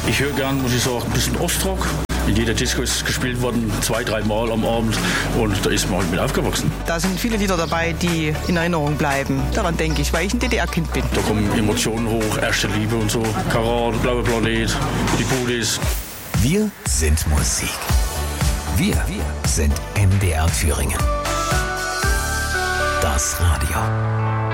Ich höre gern, muss ich sagen, ein bisschen Ostrock. In jeder Disco ist gespielt worden, 2-3 Mal am Abend und da ist man halt mit aufgewachsen. Da sind viele Lieder dabei, die in Erinnerung bleiben. Daran denke ich, weil ich ein DDR-Kind bin. Da kommen Emotionen hoch, erste Liebe und so. Karat, Blauer Planet, die Budis. Wir sind Musik. Wir sind MDR Thüringen. Das Radio.